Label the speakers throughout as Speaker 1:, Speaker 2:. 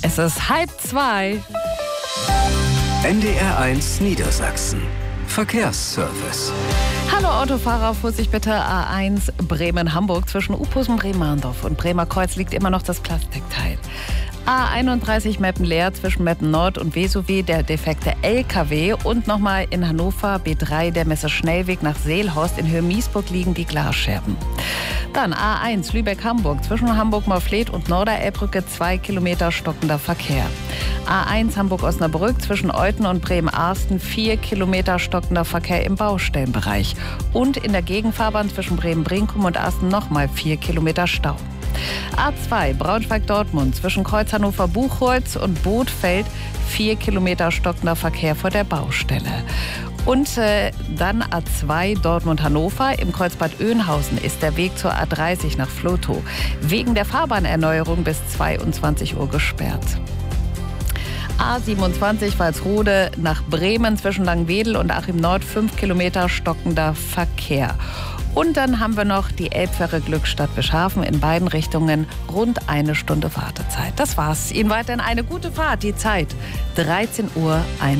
Speaker 1: Es ist 1:30.
Speaker 2: NDR1 Niedersachsen. Verkehrsservice.
Speaker 1: Hallo Autofahrer, Vorsicht bitte, A1 Bremen-Hamburg. Zwischen Uphusen, Bremerndorf und Bremerkreuz liegt immer noch das Plastikteil. A31 Meppen-Leer zwischen Meppen-Nord und Vesuvi der defekte LKW und nochmal in Hannover B3 der Messeschnellweg nach Seelhorst. In Höhe-Miesburg liegen die Glasscherben. Dann A1 Lübeck-Hamburg zwischen Hamburg-Morfleet und Norderelbbrücke 2 Kilometer stockender Verkehr. A1 Hamburg-Osnabrück zwischen Olten und Bremen-Arsten 4 Kilometer stockender Verkehr im Baustellenbereich. Und in der Gegenfahrbahn zwischen Bremen-Brinkum und Arsten nochmal 4 Kilometer Stau. A2 Braunschweig-Dortmund zwischen Kreuz Hannover-Buchholz und Bothfeld 4 Kilometer stockender Verkehr vor der Baustelle. Und dann A2 Dortmund-Hannover. Im Kreuzbad Oeynhausen ist der Weg zur A30 nach Vlotho wegen der Fahrbahnerneuerung bis 22 Uhr gesperrt. A27 Walsrode nach Bremen zwischen Langwedel und Achim Nord 5 Kilometer stockender Verkehr. Und dann haben wir noch die Elbfähre Glückstadt Bischhafen in beiden Richtungen rund 1 Stunde Wartezeit. Das war's. Ihnen weiterhin eine gute Fahrt. Die Zeit 13:31 Uhr.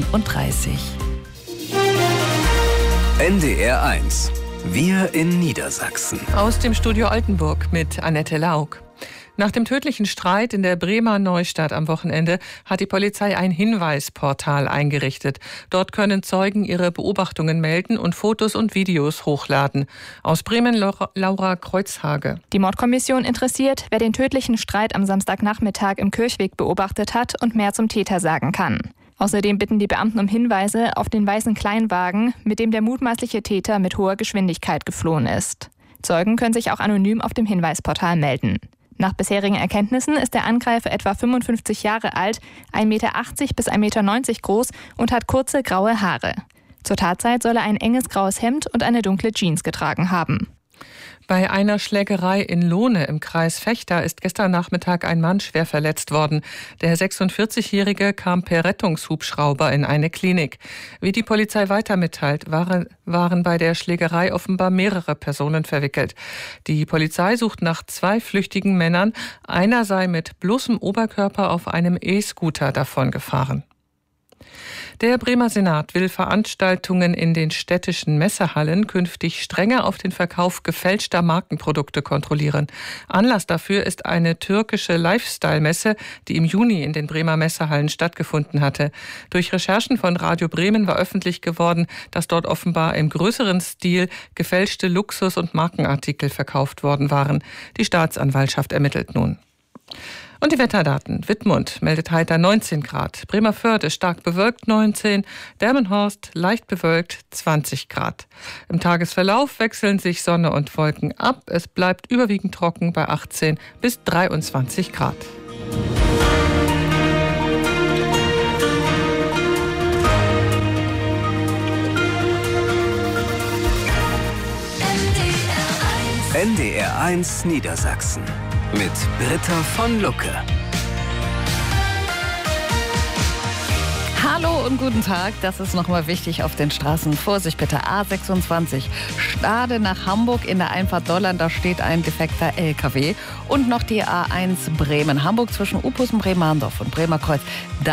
Speaker 2: NDR1. Wir in Niedersachsen.
Speaker 3: Aus dem Studio Oldenburg mit Annette Laug. Nach dem tödlichen Streit in der Bremer Neustadt am Wochenende hat die Polizei ein Hinweisportal eingerichtet. Dort können Zeugen ihre Beobachtungen melden und Fotos und Videos hochladen. Aus Bremen Laura Kreuzhage.
Speaker 4: Die Mordkommission interessiert, wer den tödlichen Streit am Samstagnachmittag im Kirchweg beobachtet hat und mehr zum Täter sagen kann. Außerdem bitten die Beamten um Hinweise auf den weißen Kleinwagen, mit dem der mutmaßliche Täter mit hoher Geschwindigkeit geflohen ist. Zeugen können sich auch anonym auf dem Hinweisportal melden. Nach bisherigen Erkenntnissen ist der Angreifer etwa 55 Jahre alt, 1,80 Meter bis 1,90 Meter groß und hat kurze graue Haare. Zur Tatzeit soll er ein enges graues Hemd und eine dunkle Jeans getragen haben.
Speaker 3: Bei einer Schlägerei in Lohne im Kreis Vechta ist gestern Nachmittag ein Mann schwer verletzt worden. Der 46-Jährige kam per Rettungshubschrauber in eine Klinik. Wie die Polizei weiter mitteilt, waren bei der Schlägerei offenbar mehrere Personen verwickelt. Die Polizei sucht nach 2 flüchtigen Männern. Einer sei mit bloßem Oberkörper auf einem E-Scooter davongefahren. Der Bremer Senat will Veranstaltungen in den städtischen Messehallen künftig strenger auf den Verkauf gefälschter Markenprodukte kontrollieren. Anlass dafür ist eine türkische Lifestyle-Messe, die im Juni in den Bremer Messehallen stattgefunden hatte. Durch Recherchen von Radio Bremen war öffentlich geworden, dass dort offenbar im größeren Stil gefälschte Luxus- und Markenartikel verkauft worden waren. Die Staatsanwaltschaft ermittelt nun. Und die Wetterdaten. Wittmund meldet heiter 19 Grad. Bremerförde stark bewölkt 19. Delmenhorst leicht bewölkt 20 Grad. Im Tagesverlauf wechseln sich Sonne und Wolken ab. Es bleibt überwiegend trocken bei 18 bis 23 Grad.
Speaker 2: NDR1 Niedersachsen. Mit Britta von Lucke.
Speaker 1: Hallo und guten Tag. Das ist nochmal wichtig auf den Straßen. Vorsicht bitte, A26 Stade nach Hamburg in der Einfahrt Dolland. Da steht ein defekter LKW. Und noch die A1 Bremen-Hamburg zwischen Uphusen, Bremerndorf und Bremerkreuz.